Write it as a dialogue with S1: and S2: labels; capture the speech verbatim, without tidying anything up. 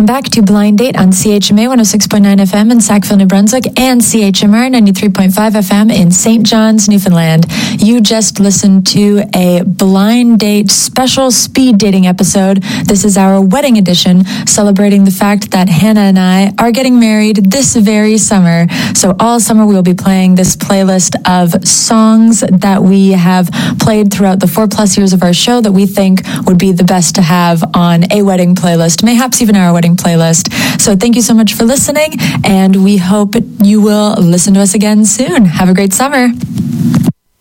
S1: Welcome back to Blind Date on C H M A one oh six point nine F M in Sackville, New Brunswick, and C H M R ninety-three point five F M in Saint John's, Newfoundland. You just listened to a Blind Date special speed dating episode. This is our wedding edition, celebrating the fact that Hannah and I are getting married this very summer. So all summer we will be playing this playlist of songs that we have played throughout the four plus years of our show that we think would be the best to have on a wedding playlist, mayhaps even our wedding playlist. So thank you so much for listening, and we hope you will listen to us again soon. Have a great summer.